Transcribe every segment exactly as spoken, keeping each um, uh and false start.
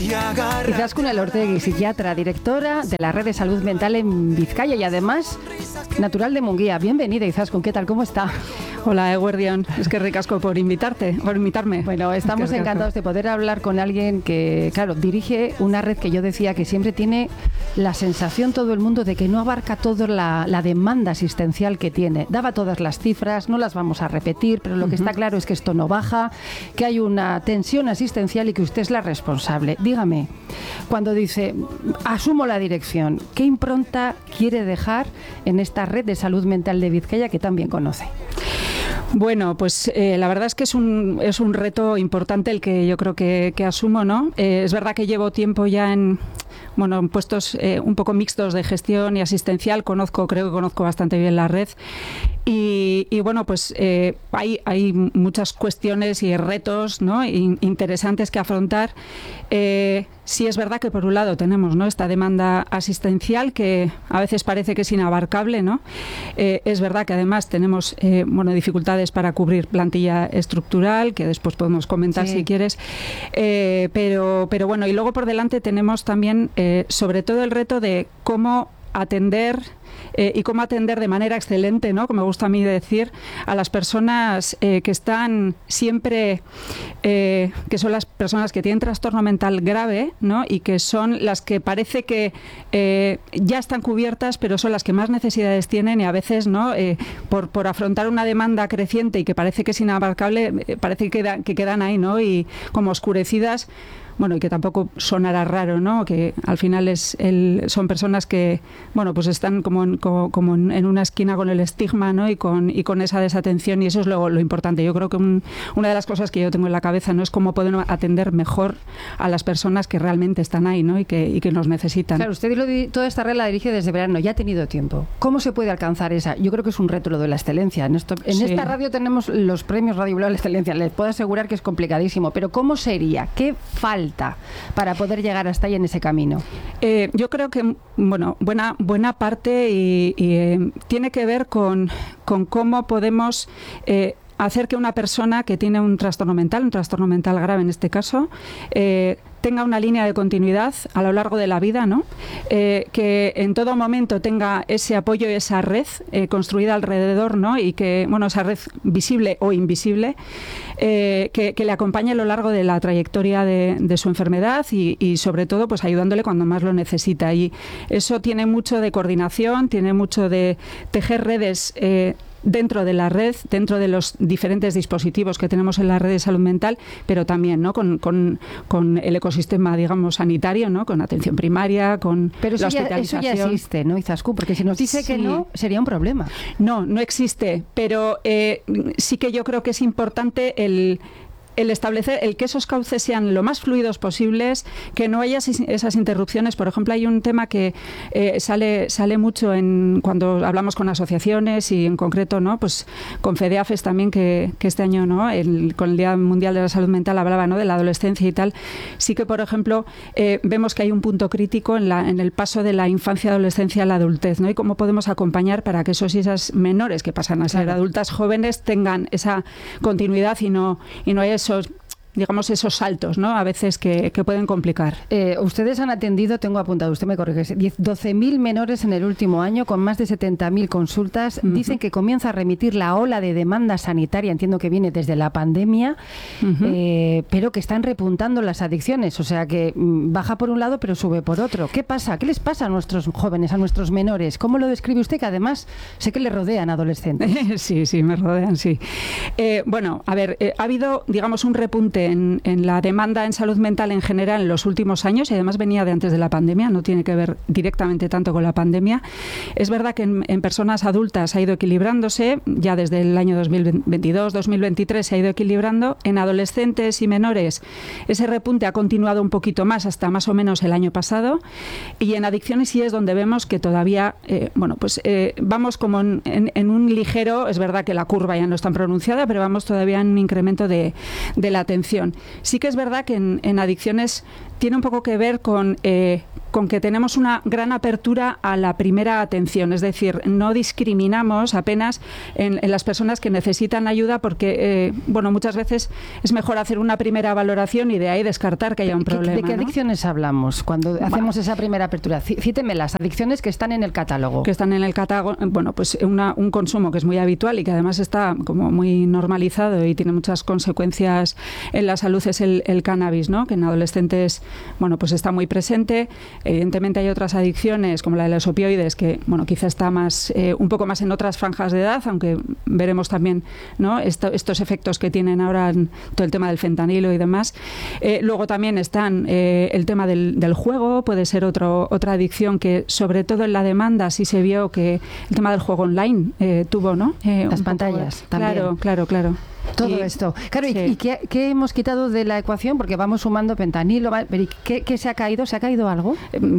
Izaskun Elortegui, psiquiatra, directora de la Red de Salud Mental en Vizcaya y además natural de Munguía. Bienvenida, Izaskun, ¿qué tal? ¿Cómo está? Hola, Eguerdión. Es que ricasco por invitarte, por invitarme. Bueno, estamos es que encantados de poder hablar con alguien que, claro, dirige una red que yo decía que siempre tiene la sensación todo el mundo de que no abarca toda la, la demanda asistencial que tiene. Daba todas las cifras, no las vamos a repetir, pero lo que uh-huh. está claro es que esto no baja, que hay una tensión asistencial y que usted es la responsable. Dígame, cuando dice, asumo la dirección, ¿qué impronta quiere dejar en esta red de salud mental de Vizcaya que tan bien conoce? Bueno, pues eh, la verdad es que es un, es un reto importante el que yo creo que, que asumo, ¿no? Eh, es verdad que llevo tiempo ya en, bueno, en puestos eh, un poco mixtos de gestión y asistencial. Conozco, creo que conozco bastante bien la red. Y, y bueno, pues eh, hay, hay muchas cuestiones y retos, ¿no?, interesantes que afrontar. Eh, sí es verdad que por un lado tenemos, ¿no?, esta demanda asistencial que a veces parece que es inabarcable, ¿no? Eh, es verdad que además tenemos eh, bueno, dificultades para cubrir plantilla estructural, que después podemos comentar sí. si quieres. Eh, pero, pero bueno, y luego por delante tenemos también eh, sobre todo el reto de cómo atender eh, y cómo atender de manera excelente, ¿no?, como me gusta a mí decir, a las personas eh, que están siempre, eh, que son las personas que tienen trastorno mental grave, ¿no?, y que son las que parece que eh, ya están cubiertas, pero son las que más necesidades tienen y a veces, ¿no?, eh, por, por afrontar una demanda creciente y que parece que es inabarcable, eh, parece que, queda, que quedan ahí, ¿no?, y como oscurecidas. Bueno, y que tampoco sonará raro, ¿no?, que al final es el, son personas que, bueno, pues están como en, como, como en una esquina con el estigma, ¿no?, y con, y con esa desatención, y eso es lo, lo importante. Yo creo que un, una de las cosas que yo tengo en la cabeza, ¿no?, es cómo podemos atender mejor a las personas que realmente están ahí, ¿no?, y que, y que nos necesitan. Claro, usted lo, toda esta red la dirige desde verano, ya ha tenido tiempo. ¿Cómo se puede alcanzar esa? Yo creo que es un reto lo de la excelencia. En, esto, en sí. esta radio tenemos los premios Radio Blue a la excelencia. Les puedo asegurar que es complicadísimo, pero ¿cómo sería? ¿Qué falta para poder llegar hasta ahí en ese camino? Eh, yo creo que, bueno, buena buena parte y, y eh, tiene que ver con, con cómo podemos eh, hacer que una persona que tiene un trastorno mental, un trastorno mental grave en este caso, eh, tenga una línea de continuidad a lo largo de la vida, ¿no? Eh, que en todo momento tenga ese apoyo y esa red eh, construida alrededor, ¿no?, y que, bueno, esa red visible o invisible, eh, que, que le acompañe a lo largo de la trayectoria de, de su enfermedad y, y sobre todo pues ayudándole cuando más lo necesita. Y eso tiene mucho de coordinación, tiene mucho de tejer redes eh, dentro de la red, dentro de los diferentes dispositivos que tenemos en la red de salud mental, pero también, ¿no?, con, con, con el ecosistema, digamos, sanitario, ¿no?, con atención primaria, con pero la hospitalización. Pero eso ya existe, ¿no, Izaskun? Porque si nos dice sí. que no, sería un problema. No, no existe, pero eh, sí que yo creo que es importante el... el establecer, el que esos cauces sean lo más fluidos posibles, que no haya esas interrupciones. Por ejemplo, hay un tema que eh, sale sale mucho en cuando hablamos con asociaciones y en concreto, ¿no?, pues con FEDEAFES también, que, que este año, ¿no?, el, con el Día Mundial de la Salud Mental hablaba, ¿no?, de la adolescencia y tal. Sí que, por ejemplo, eh, vemos que hay un punto crítico en, la, en el paso de la infancia y adolescencia a la adultez, ¿no?, y cómo podemos acompañar para que esos y esas menores que pasan a ser claro. adultas jóvenes tengan esa continuidad y no, y no haya esos, digamos, esos saltos, ¿no?, a veces que, que pueden complicar. Eh, ustedes han atendido, tengo apuntado, usted me corrige, doce mil menores en el último año con más de setenta mil consultas. Uh-huh. Dicen que comienza a remitir la ola de demanda sanitaria, entiendo que viene desde la pandemia, uh-huh. eh, pero que están repuntando las adicciones, o sea que mm, baja por un lado pero sube por otro. ¿Qué pasa? ¿Qué les pasa a nuestros jóvenes, a nuestros menores? ¿Cómo lo describe usted? Que además sé que le rodean adolescentes. Sí, sí, me rodean, sí. Eh, bueno, a ver, eh, ha habido, digamos, un repunte En, en la demanda en salud mental en general en los últimos años, y además venía de antes de la pandemia, no tiene que ver directamente tanto con la pandemia. Es verdad que en, en personas adultas ha ido equilibrándose, ya desde el año dos mil veintidós, dos mil veintitrés se ha ido equilibrando. En adolescentes y menores ese repunte ha continuado un poquito más hasta más o menos el año pasado, y en adicciones sí es donde vemos que todavía, eh, bueno, pues eh, vamos como en, en, en un ligero, es verdad que la curva ya no es tan pronunciada, pero vamos todavía en un incremento de, de la atención. Sí que es verdad que en, en adicciones tiene un poco que ver con eh, con que tenemos una gran apertura a la primera atención, es decir, no discriminamos apenas en, en las personas que necesitan ayuda porque, eh, bueno, muchas veces es mejor hacer una primera valoración y de ahí descartar que haya un problema. ¿De qué ¿no? adicciones hablamos cuando bah. hacemos esa primera apertura? Cíteme las adicciones que están en el catálogo. Que están en el catálogo, bueno, pues una, un consumo que es muy habitual y que además está como muy normalizado y tiene muchas consecuencias en la salud es el, el cannabis, ¿no? Que en adolescentes, bueno, pues está muy presente. Evidentemente hay otras adicciones como la de los opioides que, bueno, quizá está más, eh, un poco más en otras franjas de edad, aunque veremos también, ¿no? Esto, estos efectos que tienen ahora en todo el tema del fentanilo y demás. Eh, luego también están eh, el tema del, del juego, puede ser otro, otra adicción que sobre todo en la demanda sí se vio que el tema del juego online eh, tuvo, ¿no? Eh, Las pantallas poco, también. Claro, claro, claro. Todo y, esto. Claro, sí. ¿y, y qué, qué hemos quitado de la ecuación? Porque vamos sumando fentanilo. Pero ¿qué, ¿Qué se ha caído? ¿Se ha caído algo?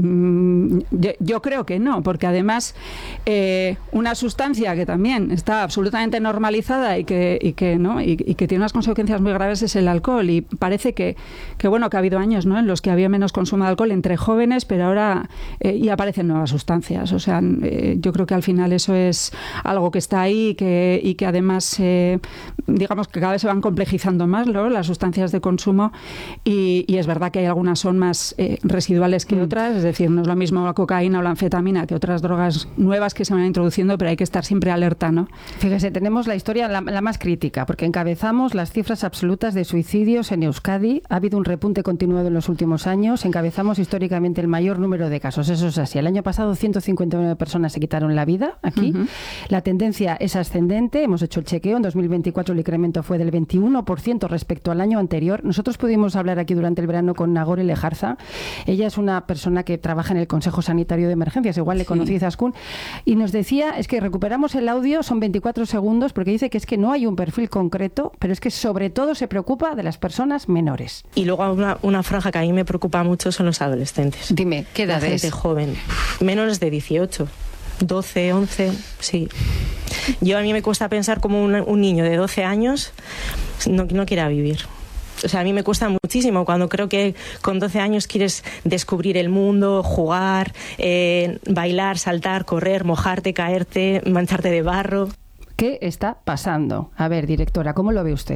Yo, yo creo que no, porque además eh, una sustancia que también está absolutamente normalizada y que, y que, ¿no? y, y que tiene unas consecuencias muy graves es el alcohol. Y parece que, que bueno, que ha habido años, ¿no?, en los que había menos consumo de alcohol entre jóvenes, pero ahora eh, y aparecen nuevas sustancias. O sea, eh, yo creo que al final eso es algo que está ahí y que, y que además, eh, digamos, que cada vez se van complejizando más, ¿no?, las sustancias de consumo y, y es verdad que hay algunas son más eh, residuales que mm. otras, es decir, no es lo mismo la cocaína o la anfetamina que otras drogas nuevas que se van introduciendo, pero hay que estar siempre alerta, ¿no? Fíjese, tenemos la historia la, la más crítica, porque encabezamos las cifras absolutas de suicidios en Euskadi. Ha habido un repunte continuado en los últimos años. Encabezamos históricamente el mayor número de casos. Eso es así. El año pasado ciento cincuenta y nueve personas se quitaron la vida aquí. Uh-huh. La tendencia es ascendente. Hemos hecho el chequeo. En dos mil veinticuatro el incremento fue del veintiuno por ciento respecto al año anterior. Nosotros pudimos hablar aquí durante el verano con Nagore Lejarza. Ella es una persona que trabaja en el Consejo Sanitario de Emergencias. Igual le conocí, Zaskun. Y nos decía, es que recuperamos el audio, son veinticuatro segundos, porque dice que es que no hay un perfil concreto, pero es que sobre todo se preocupa de las personas menores. Y luego una, una franja que a mí me preocupa mucho son los adolescentes. Dime, ¿qué edad es? La gente joven, menores de dieciocho, doce, once, sí. Yo a mí me cuesta pensar como un, un niño de doce años no, no quiera vivir. O sea, a mí me cuesta muchísimo cuando creo que con doce años quieres descubrir el mundo, jugar, eh, bailar, saltar, correr, mojarte, caerte, mancharte de barro. ¿Qué está pasando? A ver, directora, ¿cómo lo ve usted?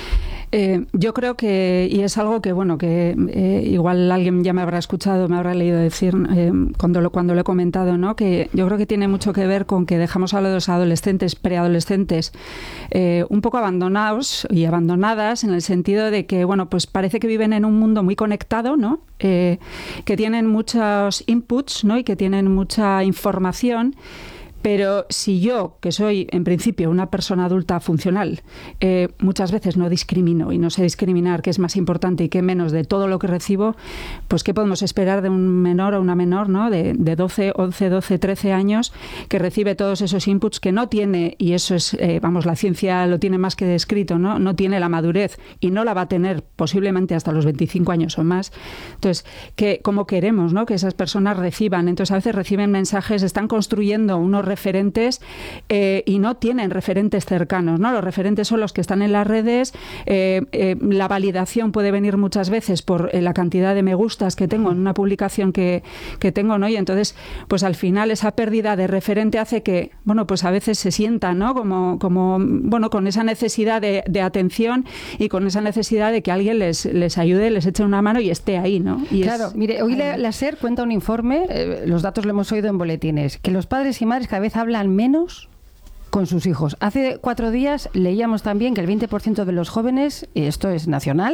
Eh, yo creo que, y es algo que, bueno, que eh, igual alguien ya me habrá escuchado, me habrá leído decir eh, cuando, lo, cuando lo he comentado, ¿no?, que yo creo que tiene mucho que ver con que dejamos a los adolescentes, preadolescentes, eh, un poco abandonados y abandonadas en el sentido de que, bueno, pues parece que viven en un mundo muy conectado, ¿no?, eh, que tienen muchos inputs, ¿no?, y que tienen mucha información. Pero si yo, que soy en principio una persona adulta funcional, eh, muchas veces no discrimino y no sé discriminar qué es más importante y qué menos de todo lo que recibo, pues ¿qué podemos esperar de un menor o una menor, ¿no?, de, de doce, once, doce, trece años que recibe todos esos inputs, que no tiene, y eso es, eh, vamos, la ciencia lo tiene más que descrito, ¿no?, no tiene la madurez y no la va a tener posiblemente hasta los veinticinco años o más? Entonces, ¿qué, ¿cómo queremos, ¿no?, que esas personas reciban? Entonces, a veces reciben mensajes, están construyendo unos referentes eh, y no tienen referentes cercanos, ¿no? Los referentes son los que están en las redes. Eh, eh, la validación puede venir muchas veces por eh, la cantidad de me gustas que tengo en una publicación que, que tengo, ¿no? Y entonces, pues al final esa pérdida de referente hace que, bueno, pues a veces se sientan, ¿no?, como, como bueno, con esa necesidad de, de atención y con esa necesidad de que alguien les, les ayude, les eche una mano y esté ahí, ¿no? Y claro, es, mire, hoy la, la SER cuenta un informe, eh, los datos lo hemos oído en boletines, que los padres y madres cada vez hablan menos con sus hijos. Hace cuatro días leíamos también que el veinte por ciento de los jóvenes, y esto es nacional,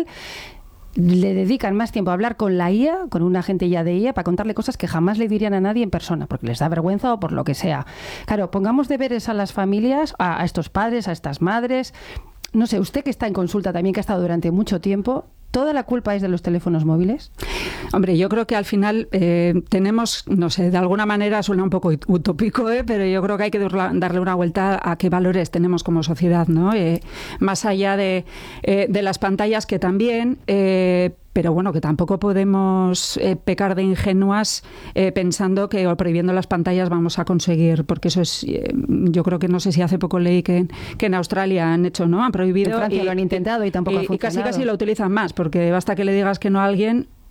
le dedican más tiempo a hablar con la I A, con un agente ya de I A, para contarle cosas que jamás le dirían a nadie en persona, porque les da vergüenza o por lo que sea. Claro, pongamos deberes a las familias, a, a estos padres, a estas madres. No sé, usted que está en consulta también, que ha estado durante mucho tiempo, ¿toda la culpa es de los teléfonos móviles? Hombre, yo creo que al final eh, tenemos, no sé, de alguna manera suena un poco utópico, ¿eh? Pero yo creo que hay que darle una vuelta a qué valores tenemos como sociedad, ¿no? Eh, más allá de, eh, de las pantallas, que también... Eh, pero bueno, que tampoco podemos eh, pecar de ingenuas eh, pensando que o prohibiendo las pantallas vamos a conseguir, porque eso es, eh, yo creo que no sé si hace poco leí que, que en Australia han hecho, ¿no? Han prohibido. En Francia y, lo han intentado y tampoco y, ha funcionado. Y casi casi lo utilizan más, porque basta que le digas que no a alguien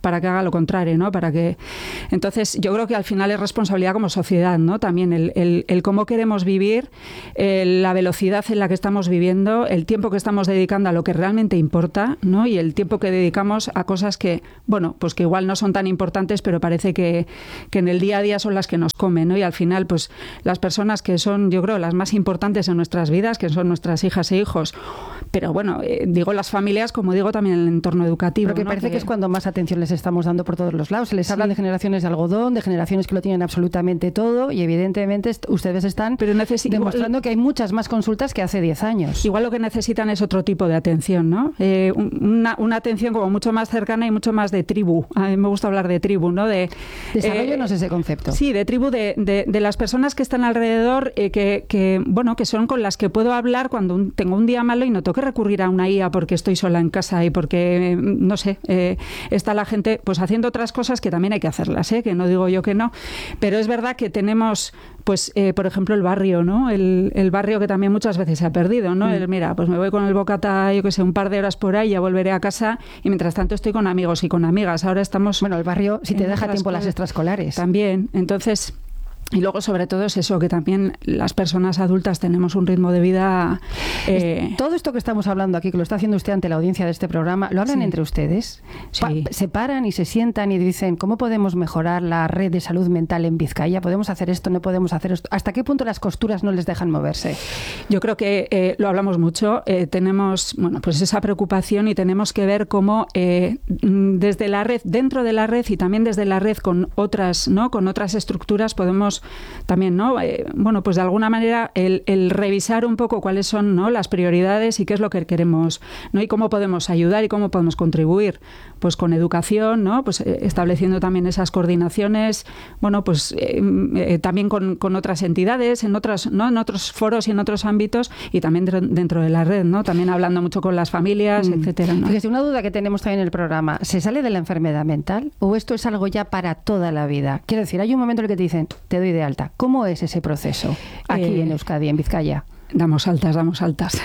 para que haga lo contrario, ¿no? Para que... Entonces, yo creo que al final es responsabilidad como sociedad, ¿no? También el, el, el cómo queremos vivir, el, la velocidad en la que estamos viviendo, el tiempo que estamos dedicando a lo que realmente importa, ¿no? Y el tiempo que dedicamos a cosas que, bueno, pues que igual no son tan importantes, pero parece que, que en el día a día son las que nos comen, ¿no? Y al final, pues las personas que son, yo creo, las más importantes en nuestras vidas, que son nuestras hijas e hijos, pero bueno, eh, digo las familias, como digo también el entorno educativo. Porque ¿no? parece que... que es cuando más atención les estamos dando por todos los lados. Se les sí. habla de generaciones de algodón, de generaciones que lo tienen absolutamente todo, y evidentemente ustedes están pero necesito, demostrando igual, que hay muchas más consultas que hace diez años. Igual lo que necesitan es otro tipo de atención, ¿no? Eh, una, una atención como mucho más cercana y mucho más de tribu. A mí me gusta hablar de tribu, ¿no? De, Desarrollenos eh, ese concepto. Sí, de tribu, de, de, de las personas que están alrededor, eh, que, que, bueno, que son con las que puedo hablar cuando un, tengo un día malo y no tengo que recurrir a una I A porque estoy sola en casa y porque, no sé, eh, está la gente pues haciendo otras cosas que también hay que hacerlas, ¿eh? Que no digo yo que no, pero es verdad que tenemos, pues, eh, por ejemplo, el barrio, ¿no? El, el barrio que también muchas veces se ha perdido, ¿no? Mm. El, mira, pues me voy con el bocata, yo que sé, un par de horas por ahí, ya volveré a casa y mientras tanto estoy con amigos y con amigas. Ahora estamos... Bueno, el barrio, si te deja tiempo las extraescolares. También, entonces... Y luego, sobre todo, es eso, que también las personas adultas tenemos un ritmo de vida... Eh... Todo esto que estamos hablando aquí, que lo está haciendo usted ante la audiencia de este programa, ¿lo hablan sí. entre ustedes? Sí. ¿Se paran y se sientan y dicen cómo podemos mejorar la red de salud mental en Vizcaya? ¿Podemos hacer esto? ¿No podemos hacer esto? ¿Hasta qué punto las costuras no les dejan moverse? Yo creo que eh, lo hablamos mucho. Eh, tenemos, bueno, pues esa preocupación y tenemos que ver cómo eh, desde la red, dentro de la red y también desde la red con otras, ¿no? Con otras estructuras podemos también, ¿no? Eh, bueno, pues de alguna manera el, el revisar un poco cuáles son, ¿no? Las prioridades y qué es lo que queremos, ¿no? Y cómo podemos ayudar y cómo podemos contribuir, pues con educación, ¿no? Pues eh, estableciendo también esas coordinaciones, bueno, pues eh, eh, también con, con otras entidades, en otras, ¿no? En otros foros y en otros ámbitos y también dentro de la red, ¿no? También hablando mucho con las familias, mm. etcétera, ¿no? Fíjese, una duda que tenemos también en el programa, ¿se sale de la enfermedad mental o esto es algo ya para toda la vida? Quiero decir, hay un momento en el que te dicen, te doy de alta. ¿Cómo es ese proceso aquí eh, en Euskadi, en Vizcaya? Damos altas, damos altas.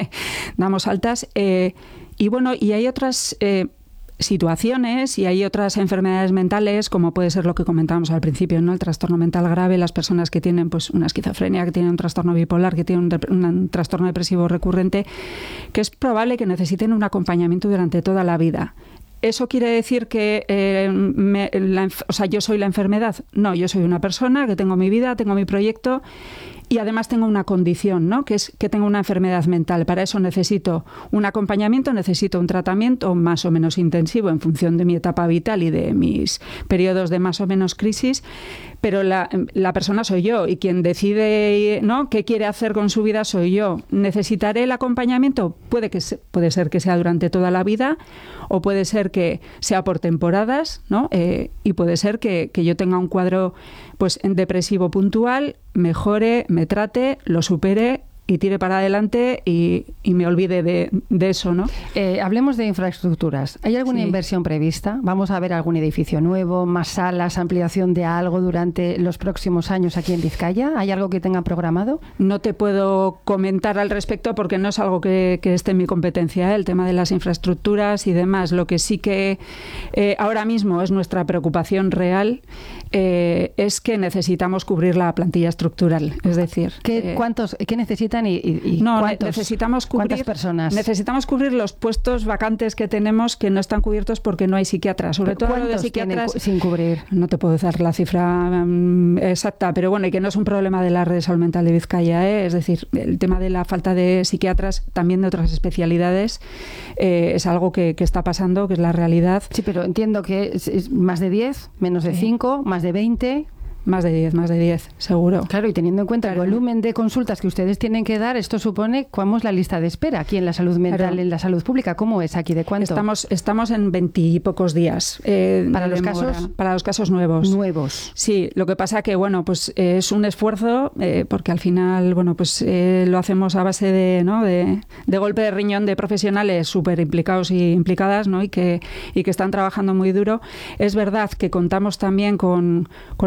damos altas. Eh, y bueno, y hay otras eh, situaciones y hay otras enfermedades mentales, como puede ser lo que comentábamos al principio, ¿no? El trastorno mental grave, las personas que tienen pues una esquizofrenia, que tienen un trastorno bipolar, que tienen un, un trastorno depresivo recurrente, que es probable que necesiten un acompañamiento durante toda la vida. ¿Eso quiere decir que eh, me, la, o sea, yo soy la enfermedad? No, yo soy una persona que tengo mi vida, tengo mi proyecto y además tengo una condición, ¿no? Que es que tengo una enfermedad mental. Para eso necesito un acompañamiento, necesito un tratamiento más o menos intensivo en función de mi etapa vital y de mis periodos de más o menos crisis, pero la, la persona soy yo y quien decide, ¿no? qué quiere hacer con su vida soy yo. ¿Necesitaré el acompañamiento? Puede, que se, puede ser que sea durante toda la vida o puede ser que sea por temporadas, ¿no? Eh, y puede ser que, que yo tenga un cuadro pues depresivo puntual, mejore, me trate, lo supere y tire para adelante y, y me olvide de, de eso, ¿no? Eh, hablemos de infraestructuras. ¿Hay alguna sí. inversión prevista? ¿Vamos a ver algún edificio nuevo, más salas, ampliación de algo durante los próximos años aquí en Vizcaya? ¿Hay algo que tengan programado? No te puedo comentar al respecto porque no es algo que, que esté en mi competencia, ¿eh? El tema de las infraestructuras y demás. Lo que sí que eh, ahora mismo es nuestra preocupación real eh, es que necesitamos cubrir la plantilla estructural. Es decir, ¿Qué, eh, ¿cuántos, ¿qué necesitan y, y, y no, cuántos, necesitamos cubrir, cuántas personas? Necesitamos cubrir los puestos vacantes que tenemos que no están cubiertos porque no hay psiquiatras. Sobre todo lo de psiquiatras sin cubrir. No te puedo dar la cifra um, exacta, pero bueno, y que no es un problema de la red de salud mental de Vizcaya, ¿eh? Es decir, el tema de la falta de psiquiatras, también de otras especialidades, eh, es algo que, que está pasando, que es la realidad. Sí, pero entiendo que es, es más de diez, menos de cinco, más de veinte... Más de diez, más de diez, seguro. Claro, y teniendo en cuenta claro. el volumen de consultas que ustedes tienen que dar, esto supone, ¿cómo es la lista de espera aquí en la salud mental, claro. en la salud pública? ¿Cómo es aquí? ¿De cuánto? Estamos, estamos en veintipocos días. Eh, ¿Para los demora, casos? Para los casos nuevos. Nuevos. Sí, lo que pasa que, bueno, pues eh, es un esfuerzo, eh, porque al final, bueno, pues eh, lo hacemos a base de, ¿no? de, de golpe de riñón de profesionales súper implicados y implicadas, ¿no? Y que, y que están trabajando muy duro. Es verdad que contamos también con, con algo muy bueno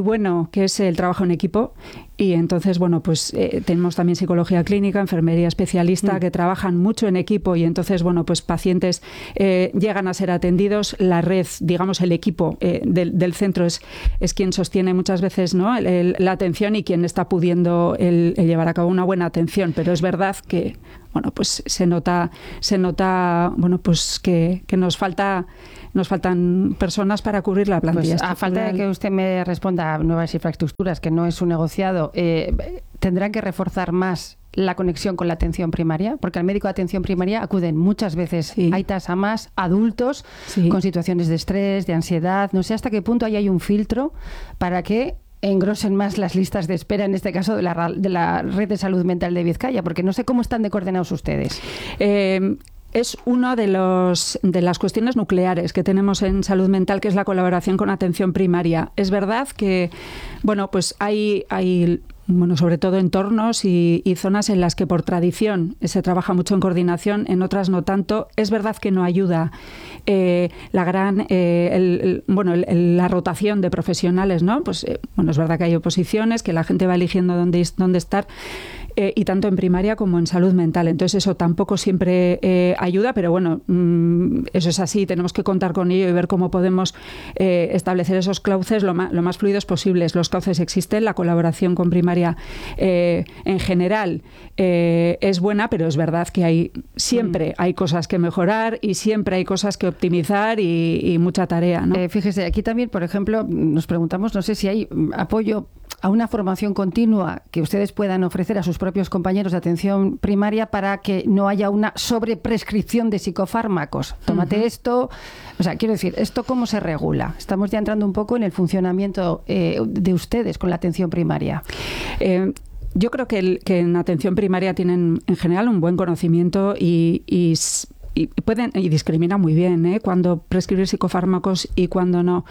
bueno que es el trabajo en equipo. Y entonces, bueno, pues eh, tenemos también psicología clínica, enfermería especialista, mm. que trabajan mucho en equipo y entonces, bueno, pues pacientes eh, llegan a ser atendidos. La red, digamos, el equipo eh, del, del centro es, es quien sostiene muchas veces, ¿no?, el, el, la atención y quien está pudiendo el, el llevar a cabo una buena atención. Pero es verdad que, bueno, pues se nota, se nota, bueno, pues que, que nos falta... Nos faltan personas para cubrir la plantilla. Pues a falta de que usted me responda a nuevas infraestructuras, que no es un negociado, eh, ¿tendrán que reforzar más la conexión con la atención primaria? Porque al médico de atención primaria acuden muchas veces, sí. hay tasa más adultos, sí. con situaciones de estrés, de ansiedad. No sé hasta qué punto ahí hay un filtro para que engrosen más las listas de espera, en este caso de la, de la Red de Salud Mental de Vizcaya, porque no sé cómo están de coordinados ustedes. Eh... Es una de, los, de las cuestiones nucleares que tenemos en salud mental, que es la colaboración con atención primaria. Es verdad que, bueno, pues hay... hay bueno, sobre todo entornos y, y zonas en las que por tradición se trabaja mucho en coordinación, en otras no tanto. Es verdad que no ayuda eh, la gran, eh, el, el, bueno, el, el, la rotación de profesionales, ¿no? Pues eh, bueno, es verdad que hay oposiciones, que la gente va eligiendo dónde, dónde estar. Eh, y tanto en primaria como en salud mental. Entonces eso tampoco siempre eh, ayuda, pero bueno, mmm, eso es así, tenemos que contar con ello y ver cómo podemos eh, establecer esos cauces lo más, lo más fluidos posibles. Los cauces existen, la colaboración con primaria eh, en general eh, es buena, pero es verdad que hay siempre mm. hay cosas que mejorar y siempre hay cosas que optimizar y, y mucha tarea, ¿no? Eh, fíjese, aquí también, por ejemplo, nos preguntamos, no sé si hay apoyo a una formación continua que ustedes puedan ofrecer a sus propios compañeros de atención primaria para que no haya una sobreprescripción de psicofármacos. Tómate uh-huh. esto. O sea, quiero decir, ¿esto cómo se regula? Estamos ya entrando un poco en el funcionamiento eh, de ustedes con la atención primaria. Eh, yo creo que, el, que en atención primaria tienen en general un buen conocimiento y... y Y pueden y discriminan muy bien ¿eh? cuando prescribir psicofármacos y cuando no.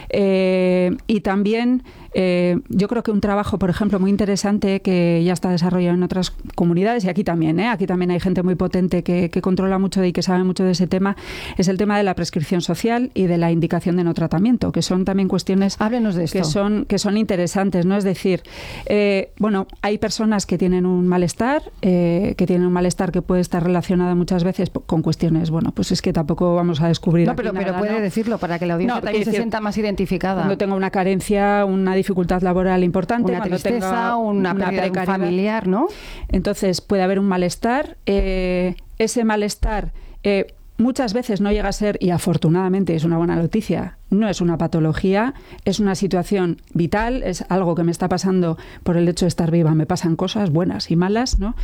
Eh, y también eh, yo creo que un trabajo, por ejemplo, muy interesante que ya está desarrollado en otras comunidades y aquí también, ¿eh? aquí también hay gente muy potente que, que controla mucho y que sabe mucho de ese tema, es el tema de la prescripción social y de la indicación de no tratamiento, que son también cuestiones Háblenos de esto. que son que son interesantes, ¿no? Es decir, eh, bueno, hay personas que tienen un malestar, eh, que tienen un malestar que puede estar relacionado muchas veces con cuestiones, bueno, pues es que tampoco vamos a descubrir. No, pero, aquí pero nada, puede ¿no? decirlo para que la audiencia no, también se decir, sienta más identificada. Cuando tenga una carencia, una dificultad laboral importante, una cuando tristeza, tenga una, una precariedad familiar, ¿no? Entonces puede haber un malestar. Eh, ese malestar eh, muchas veces no llega a ser, y afortunadamente es una buena noticia, no es una patología, es una situación vital, es algo que me está pasando por el hecho de estar viva, me pasan cosas buenas y malas, ¿no?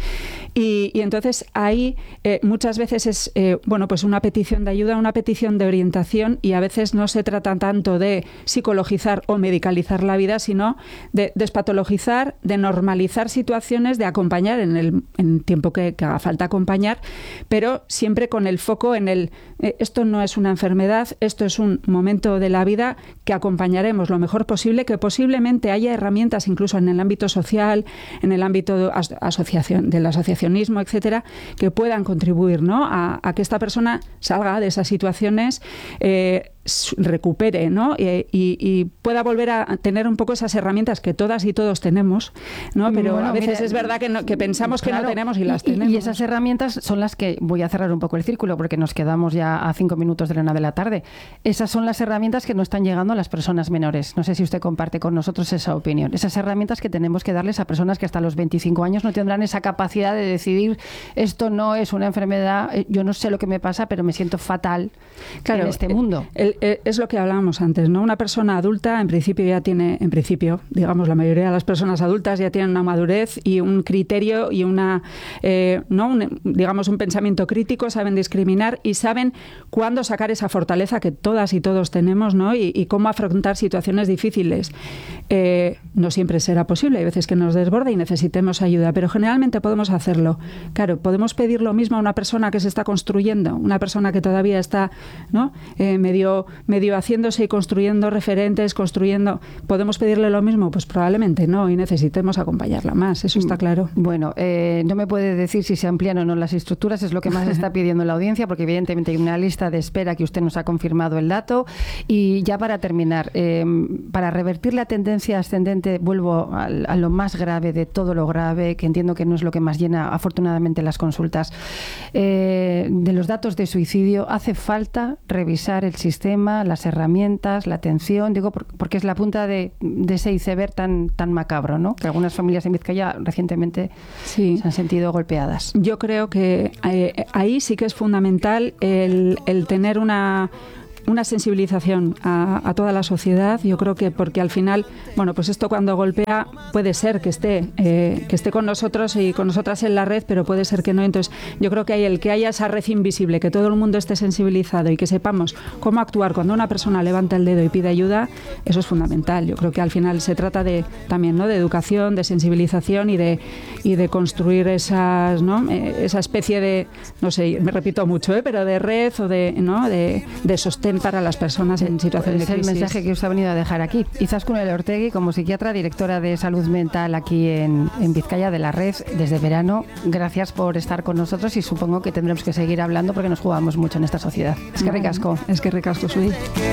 Y, y entonces ahí eh, muchas veces es eh, bueno, pues una petición de ayuda, una petición de orientación, y a veces no se trata tanto de psicologizar o medicalizar la vida, sino de despatologizar, de normalizar situaciones, de acompañar en el, en el tiempo que, que haga falta acompañar, pero siempre con el foco en el eh, esto no es una enfermedad, esto es un momento de la vida que acompañaremos lo mejor posible, que posiblemente haya herramientas incluso en el ámbito social, en el ámbito de asociación, del asociacionismo, etcétera, que puedan contribuir, ¿no? a, a que esta persona salga de esas situaciones, eh, recupere, ¿no? Y, y, y pueda volver a tener un poco esas herramientas que todas y todos tenemos, ¿no? Pero bueno, a veces mira, es verdad que, no, que pensamos claro, que no tenemos y las y, tenemos. Y esas herramientas son las que, voy a cerrar un poco el círculo porque nos quedamos ya a cinco minutos de la una de la tarde, esas son las herramientas que no están llegando a las personas menores. No sé si usted comparte con nosotros esa opinión. Esas herramientas que tenemos que darles a personas que hasta los veinticinco años no tendrán esa capacidad de decidir esto no es una enfermedad, yo no sé lo que me pasa, pero me siento fatal claro, en este mundo. El, el, es lo que hablábamos antes, ¿no? Una persona adulta en principio ya tiene, en principio, digamos, la mayoría de las personas adultas ya tienen una madurez y un criterio y una, eh, no, un, digamos, un pensamiento crítico, saben discriminar y saben cuándo sacar esa fortaleza que todas y todos tenemos, ¿no? Y, y cómo afrontar situaciones difíciles. Eh, no siempre será posible, hay veces que nos desborda y necesitemos ayuda, pero generalmente podemos hacerlo. Claro, podemos pedir lo mismo a una persona que se está construyendo, una persona que todavía está, ¿no? eh, medio medio haciéndose y construyendo referentes, construyendo... ¿Podemos pedirle lo mismo? Pues probablemente no, y necesitemos acompañarla más, eso está claro. Bueno, eh, no me puede decir si se amplían o no las estructuras, es lo que más está pidiendo la audiencia, porque evidentemente hay una lista de espera que usted nos ha confirmado el dato. Y ya para terminar, eh, para revertir la tendencia ascendente, vuelvo a, a lo más grave de todo lo grave, que entiendo que no es lo que más llena afortunadamente las consultas, eh, de los datos de suicidio, hace falta revisar el sistema, las herramientas, la atención, digo, porque es la punta de, de ese iceberg tan, tan macabro, ¿no? Que algunas familias en Vizcaya recientemente sí. se han sentido golpeadas. Yo creo que eh, ahí sí que es fundamental el, el tener una... una sensibilización a, a toda la sociedad. Yo creo que porque al final, bueno, pues esto cuando golpea puede ser que esté eh, que esté con nosotros y con nosotras en la red, pero puede ser que no. Entonces yo creo que hay el que haya esa red invisible, que todo el mundo esté sensibilizado y que sepamos cómo actuar cuando una persona levanta el dedo y pide ayuda, eso es fundamental. Yo creo que al final se trata de también, ¿no?, de educación, de sensibilización y de y de construir esas, ¿no?, eh, esa especie de, no sé, me repito mucho, ¿eh?, pero de red o de, ¿no?, de, de sostén para las personas en situación de crisis. Es el mensaje que os ha venido a dejar aquí. Izaskun Elortegui, como psiquiatra, directora de salud mental aquí en, en Vizcaya de la red desde verano, gracias por estar con nosotros y supongo que tendremos que seguir hablando porque nos jugamos mucho en esta sociedad. Es que ricasco. Es que ricasco, Sudi.